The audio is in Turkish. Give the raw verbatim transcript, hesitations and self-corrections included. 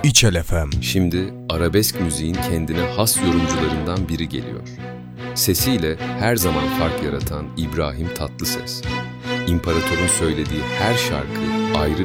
İçel F M. Şimdi arabesk müziğin kendine has yorumcularından biri geliyor. Sesiyle her zaman fark yaratan İbrahim Tatlıses. İmparator'un söylediği her şarkı ayrı